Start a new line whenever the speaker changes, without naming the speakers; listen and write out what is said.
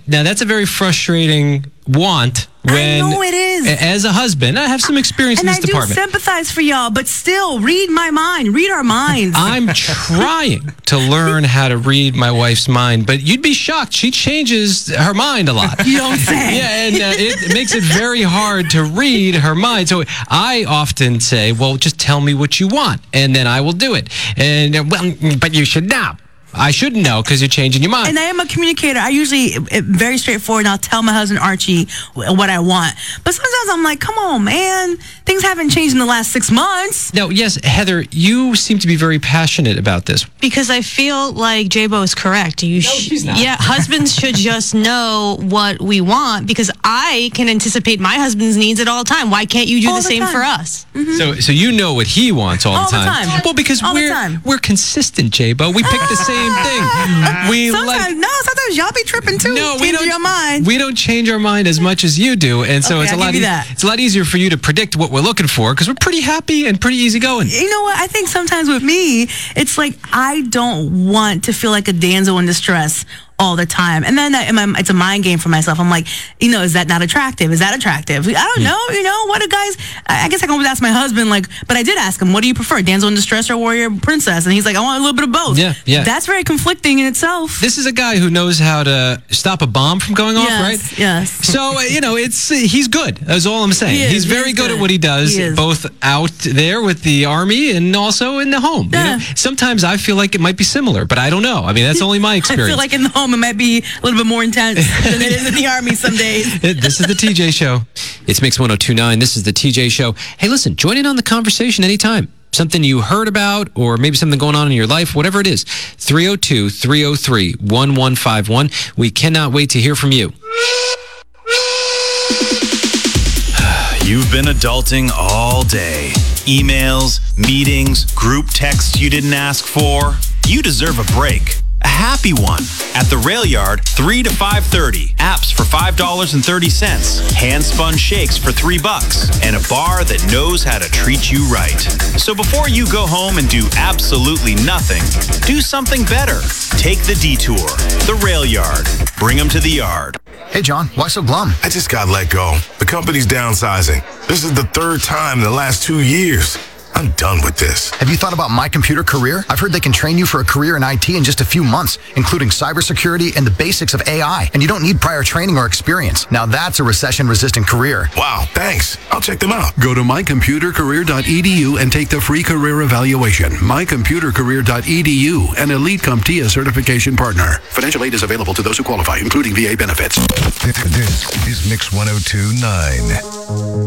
Now, that's a very frustrating want when,
I know it is.
As a husband, I have some experience in this department.
And I do sympathize for y'all, but still, read my mind. Read our minds.
I'm trying to learn how to read my wife's mind, but you'd be shocked. She changes her mind a lot.
You don't say.
Yeah, and it makes it very hard to read her mind. So I often say, well, just tell me what you want, and then I will do it. And, well, but you should know. I shouldn't know because you're changing your mind.
And I am a communicator. I usually, very straightforward, and I'll tell my husband, Archie, what I want. But sometimes I'm like, come on, man. Things haven't changed in the last 6 months.
No, yes, Heather, you seem to be very passionate about this.
Because I feel like J-Bo is correct.
She's not.
Yeah, husbands should just know what we want because I can anticipate my husband's needs at all time. Why can't you do the same for us?
Mm-hmm.
So you know what he wants all the time. Well, because we're consistent, J-Bo. We pick the same thing.
Sometimes y'all be tripping too.
No,
we
don't change our mind as much as you do, and so it's a lot easier for you to predict what we're looking for because we're pretty happy and pretty easygoing.
You know what? I think sometimes with me, it's like I don't want to feel like a damsel in distress all the time. And then it's a mind game for myself. I'm like, is that not attractive? Is that attractive? I don't know. What do guys, I guess I can always ask my husband, but I did ask him, what do you prefer, damsel in distress or warrior princess? And he's like, I want a little bit of both.
Yeah.
That's very conflicting in itself.
This is a guy who knows how to stop a bomb from going off, right?
Yes.
So, he's good. That's all I'm saying. He's very good at what he does, both out there with the Army and also in the home.
Yeah.
Sometimes I feel like it might be similar, but I don't know. I mean, that's only my experience.
I feel like in the home, it might be a little bit more intense than it is in the Army some days.
This is the TJ Show. It's Mix 102.9. This is the TJ Show. Hey, listen, join in on the conversation anytime. Something you heard about or maybe something going on in your life, whatever it is. 302-303-1151. We cannot wait to hear from you.
You've been adulting all day. Emails, meetings, group texts you didn't ask for. You deserve a break. A happy one. At the Rail Yard, 3 to 5:30. Apps for $5.30. Hand-spun shakes for $3. And a bar that knows how to treat you right. So before you go home and do absolutely nothing, do something better. Take the detour. The Rail Yard. Bring them to the yard.
Hey, John, why so glum?
I just got let go. The company's downsizing. This is the third time in the last 2 years. I'm done with this.
Have you thought about My Computer Career? I've heard they can train you for a career in IT in just a few months, including cybersecurity and the basics of AI. And you don't need prior training or experience. Now that's a recession-resistant career.
Wow, thanks. I'll check them out.
Go to mycomputercareer.edu and take the free career evaluation. Mycomputercareer.edu, an Elite CompTIA certification partner. Financial aid is available to those who qualify, including VA benefits.
This is Mix 102.9.